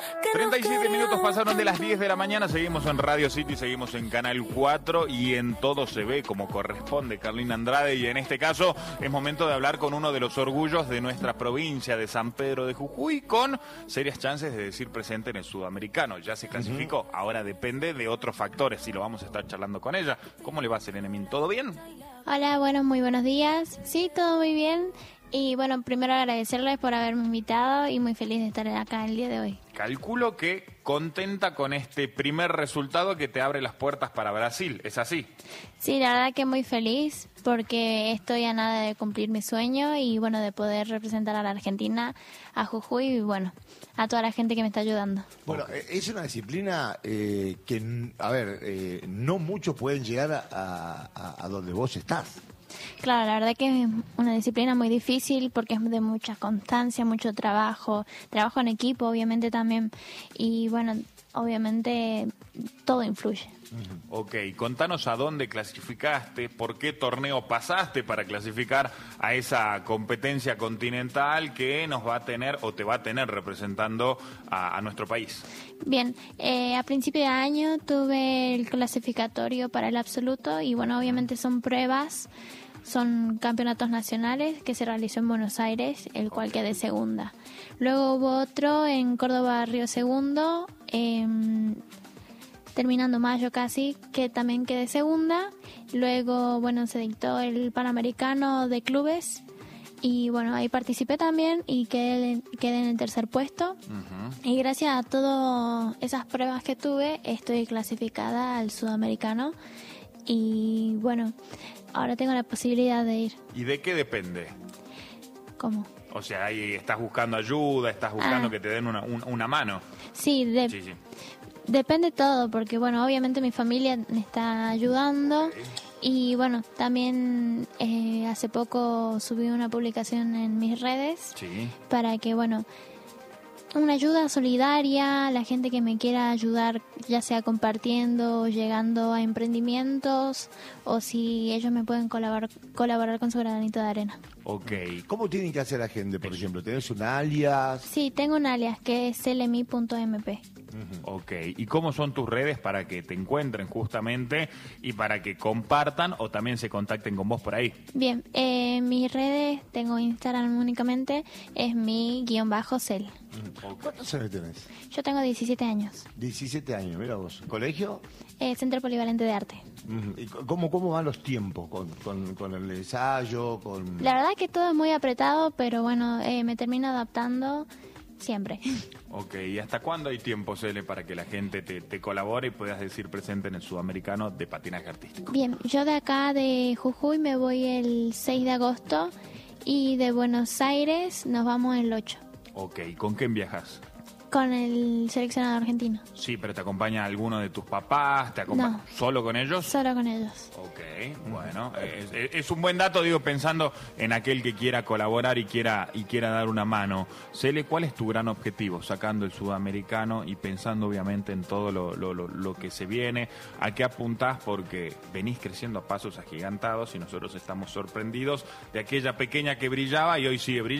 37 minutos pasaron de las 10 de la mañana, seguimos en Radio City, seguimos en Canal 4 y en Todo se ve como corresponde, Carlina Andrade, y en este caso es momento de hablar con uno de los orgullos de nuestra provincia de San Pedro de Jujuy, con serias chances de decir presente en el Sudamericano. Ya se clasificó, ahora depende de otros factores, y lo vamos a estar charlando con ella. ¿Cómo le va, Selene Min? ¿Todo bien? Hola, bueno, muy buenos días. Sí, todo muy bien. Y bueno, primero agradecerles por haberme invitado y muy feliz de estar acá el día de hoy. Calculo que contenta con este primer resultado que te abre las puertas para Brasil, ¿es así? Sí, la verdad que muy feliz porque estoy a nada de cumplir mi sueño y bueno, de poder representar a la Argentina, a Jujuy y bueno, a toda la gente que me está ayudando. Bueno, es una disciplina que, a ver, no muchos pueden llegar a donde vos estás. Claro, la verdad que es una disciplina muy difícil porque es de mucha constancia, mucho trabajo en equipo obviamente también y bueno, obviamente todo influye. Ok, contanos a dónde clasificaste, por qué torneo pasaste para clasificar a esa competencia continental que nos va a tener o te va a tener representando a nuestro país. Bien, a principio de año tuve el clasificatorio para el absoluto y bueno, obviamente son pruebas. Son campeonatos nacionales que se realizó en Buenos Aires, el cual quedé segunda. Luego hubo otro en Córdoba, Río Segundo, terminando mayo casi, que también quedé segunda. Luego, bueno, se dictó el Panamericano de clubes y bueno, ahí participé también y quedé en el tercer puesto. Y gracias a todas esas pruebas que tuve, estoy clasificada al Sudamericano y bueno, ahora tengo la posibilidad de ir. ¿Y de qué depende? ¿Cómo? O sea, ahí estás buscando ayuda, estás buscando que te den una mano. Sí, Sí. Depende todo, porque bueno, obviamente mi familia me está ayudando. Okay. Y bueno, también hace poco subí una publicación en mis redes para que, bueno, una ayuda solidaria, la gente que me quiera ayudar, ya sea compartiendo, llegando a emprendimientos, o si ellos me pueden colaborar con su granito de arena. Ok. ¿Cómo tienen que hacer la gente, por ejemplo? ¿Tenés un alias? Sí, tengo un alias que es selemi.mp. Ok, ¿y cómo son tus redes para que te encuentren justamente y para que compartan o también se contacten con vos por ahí? Bien, mis redes, tengo Instagram únicamente, es mi _cel. Okay. ¿Cuántos años tenés? Yo tengo 17 años. 17 años, mira vos. ¿Colegio? Centro Polivalente de Arte. ¿Y cómo van los tiempos con el ensayo? La verdad que todo es muy apretado, pero bueno, me termino adaptando siempre. Ok, ¿y hasta cuándo hay tiempo, Cele, para que la gente te colabore y puedas decir presente en el Sudamericano de patinaje artístico? Bien, yo de acá de Jujuy me voy el 6 de agosto y de Buenos Aires nos vamos el 8. Ok, ¿con quién viajas? Con el seleccionado argentino. Sí, pero ¿te acompaña alguno de tus papás? ¿Te acompaña solo con ellos? Solo con ellos. Ok, bueno, es un buen dato, digo, pensando en aquel que quiera colaborar y quiera dar una mano. Cele, ¿cuál es tu gran objetivo sacando el Sudamericano y pensando obviamente en todo lo que se viene? ¿A qué apuntás? Porque venís creciendo a pasos agigantados y nosotros estamos sorprendidos de aquella pequeña que brillaba y hoy sigue brillando.